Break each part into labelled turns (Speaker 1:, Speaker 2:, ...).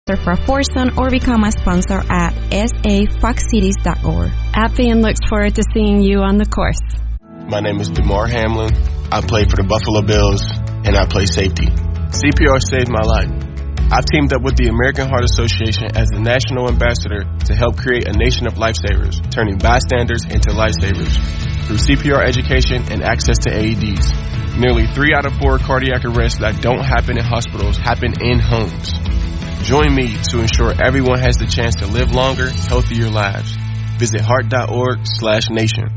Speaker 1: for a foursome or become a sponsor at safoxcities.org.
Speaker 2: Appian looks forward to seeing you on the course.
Speaker 3: My name is DeMar Hamlin. I play for the Buffalo Bills, and I play safety. CPR saved my life. I've teamed up with the American Heart Association as the national ambassador to help create a nation of lifesavers, turning bystanders into lifesavers. Through CPR education and access to AEDs, nearly 3 out of 4 cardiac arrests that don't happen in hospitals happen in homes. Join me to ensure everyone has the chance to live longer, healthier lives. Visit heart.org/nation.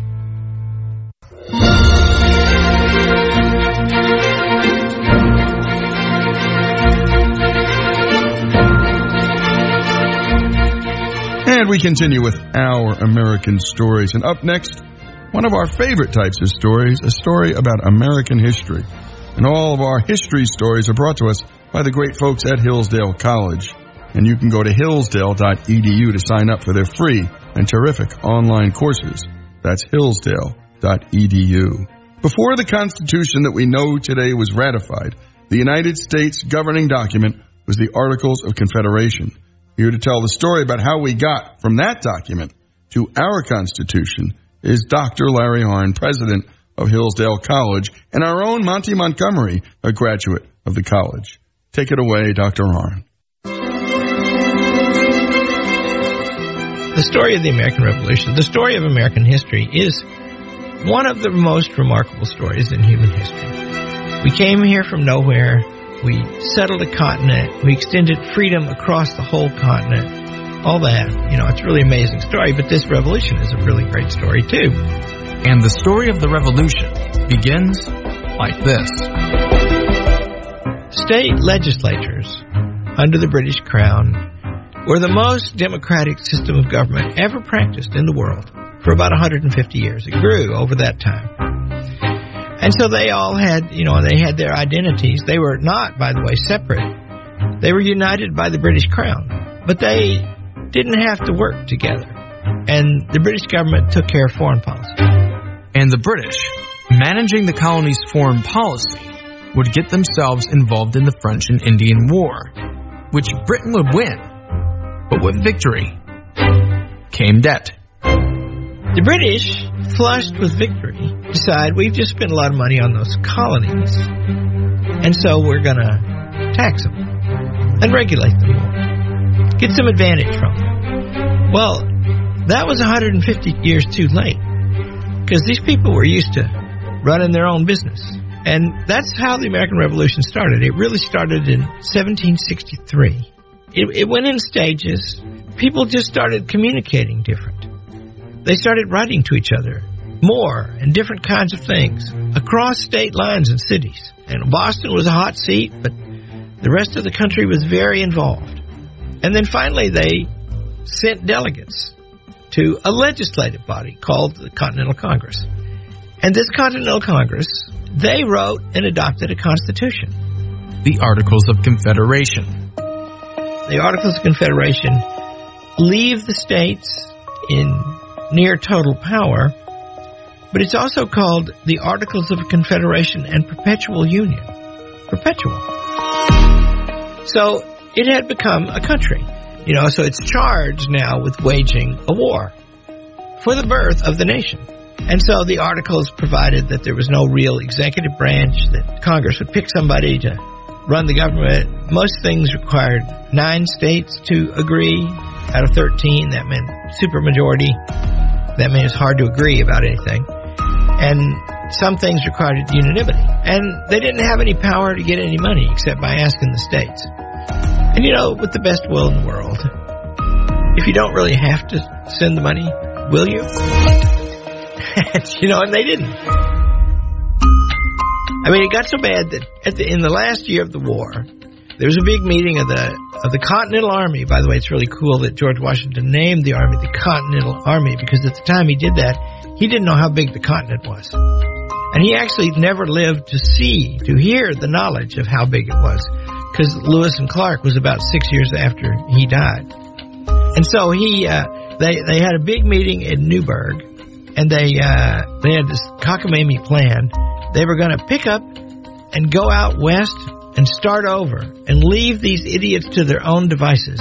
Speaker 4: And we continue with our American stories. And up next, one of our favorite types of stories, a story about American history. And all of our history stories are brought to us by the great folks at Hillsdale College. And you can go to hillsdale.edu to sign up for their free and terrific online courses. That's hillsdale.edu. Before the Constitution that we know today was ratified, the United States governing document was the Articles of Confederation. Here to tell the story about how we got from that document to our Constitution is Dr. Larry Harn, president of Hillsdale College, and our own Monty Montgomery, a graduate of the college. Take it away, Dr. Harn.
Speaker 5: The story of the American Revolution, the story of American history, is one of the most remarkable stories in human history. We came here from nowhere. We settled a continent. We extended freedom across the whole continent. All that. It's a really amazing story, but this revolution is a really great story, too.
Speaker 6: And the story of the revolution begins like this.
Speaker 5: State legislatures under the British Crown were the most democratic system of government ever practiced in the world for about 150 years. It grew over that time. And so they all had, they had their identities. They were not, by the way, separate. They were united by the British Crown. But they didn't have to work together. And the British government took care of foreign policy.
Speaker 6: And the British, managing the colony's foreign policy, would get themselves involved in the French and Indian War, which Britain would win. But with victory came debt.
Speaker 5: The British, flushed with victory, decide we've just spent a lot of money on those colonies, and so we're going to tax them and regulate them more, get some advantage from them. Well, that was 150 years too late, because these people were used to running their own business. And that's how the American Revolution started. It really started in 1763. It went in stages. People just started communicating different. They started writing to each other more and different kinds of things across state lines and cities. And Boston was a hot seat, but the rest of the country was very involved. And then finally they sent delegates to a legislative body called the Continental Congress. And this Continental Congress, they wrote and adopted a constitution.
Speaker 6: The Articles of Confederation.
Speaker 5: The Articles of Confederation leave the states in near total power, but it's also called the Articles of Confederation and Perpetual Union. Perpetual. So it had become a country, so it's charged now with waging a war for the birth of the nation. And so the Articles provided that there was no real executive branch, that Congress would pick somebody to run the government. Most things required 9 states to agree out of 13. That meant supermajority. That meant it's hard to agree about anything. And some things required unanimity. And they didn't have any power to get any money except by asking the states. And with the best will in the world, if you don't really have to send the money, will you? And they didn't. It got so bad that in the last year of the war, there was a big meeting of the Continental Army. By the way, it's really cool that George Washington named the Army the Continental Army, because at the time he did that, he didn't know how big the continent was. And he actually never lived to hear the knowledge of how big it was, because Lewis and Clark was about 6 years after he died. And so they had a big meeting in Newburgh, and they had this cockamamie plan. They were going to pick up and go out west and start over and leave these idiots to their own devices.